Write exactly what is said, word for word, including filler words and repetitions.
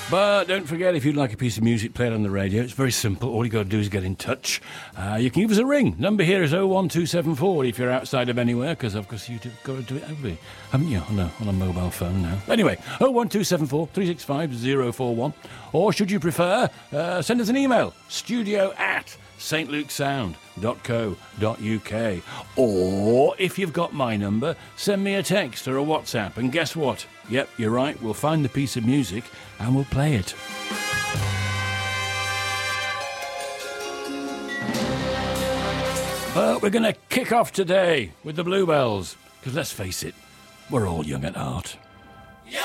But don't forget, if you'd like a piece of music played on the radio, it's very simple. All you got to do is get in touch. Uh, you can give us a ring. Number here is oh one two seven four if you're outside of anywhere, because of course you've got to do it, haven't you? Haven't you? On a, on a mobile phone now. Anyway, oh one two seven four, three six five, oh four one. Or should you prefer, uh, send us an email, studio at st luke sound dot co dot uk. Or, if you've got my number, send me a text or a WhatsApp. And guess what? Yep, you're right, we'll find the piece of music and we'll play it. Well, we're going to kick off today with the Bluebells, because let's face it, we're all young at heart.